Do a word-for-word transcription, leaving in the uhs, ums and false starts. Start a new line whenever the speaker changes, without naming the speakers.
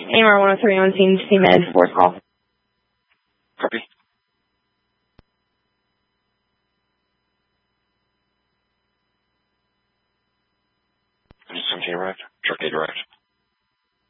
A M R one oh three on scene, C Med, fourth call.
Copy. Just seventeen arrived. Truck eight arrived.